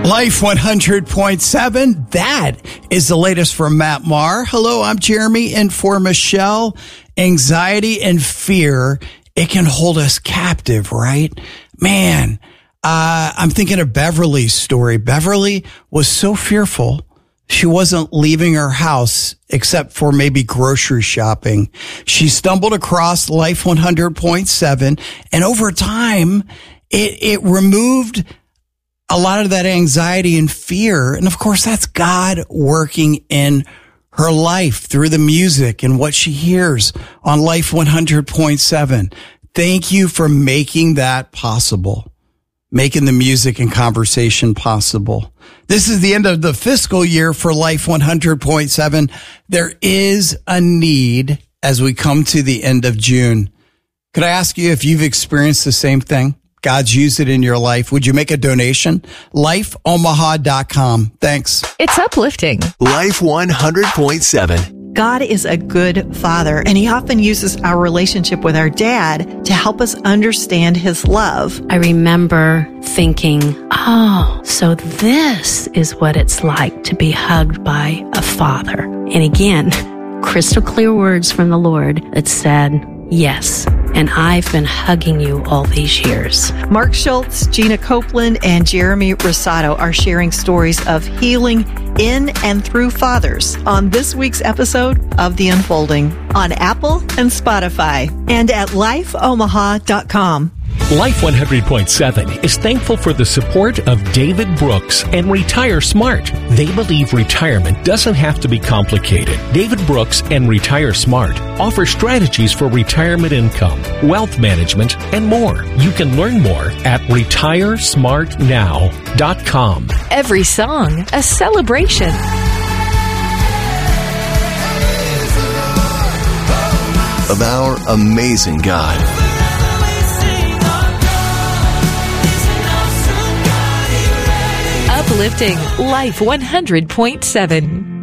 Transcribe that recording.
Life 100.7, that is the latest from Matt Maher. Hello, I'm Jeremy, and for Michelle, anxiety and fear, it can hold us captive, right? Man, I'm thinking of Beverly's story. Beverly was so fearful, she wasn't leaving her house except for maybe grocery shopping. She stumbled across Life 100.7, and over time, it removed a lot of that anxiety and fear. And of course, that's God working in her life through the music and what she hears on Life 100.7. Thank you for making that possible, making the music and conversation possible. This is the end of the fiscal year for Life 100.7. There is a need as we come to the end of June. Could I ask you if you've experienced the same thing? God's used it in your life. Would you make a donation? LifeOmaha.com. Thanks. It's uplifting. Life 100.7. God is a good father, and he often uses our relationship with our dad to help us understand his love. I remember thinking, oh, so this is what it's like to be hugged by a father. And again, crystal clear words from the Lord that said, yes, and I've been hugging you all these years. Mark Schultz, Gina Copeland, and Jeremy Rosado are sharing stories of healing in and through fathers on this week's episode of The Unfolding on Apple and Spotify and at lifeomaha.com. Life 100.7 is thankful for the support of David Brooks and Retire Smart. They believe retirement doesn't have to be complicated. David Brooks and Retire Smart offer strategies for retirement income, wealth management, and more. You can learn more at retiresmartnow.com. Every song, a celebration. Of our amazing God. Uplifting Life 100.7.